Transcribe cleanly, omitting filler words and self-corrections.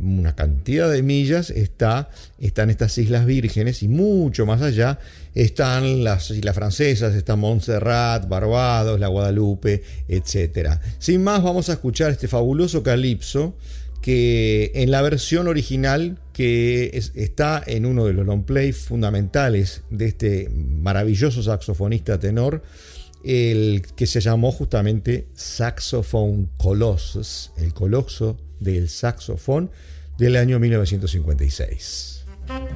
una cantidad de millas están estas Islas Vírgenes, y mucho más allá están las Islas Francesas, está Montserrat, Barbados, la Guadalupe, etc. Sin más, vamos a escuchar este fabuloso calipso, que en la versión original que está en uno de los long play fundamentales de este maravilloso saxofonista tenor, el que se llamó justamente Saxophone Colossus, el coloso del saxofón, del año 1956.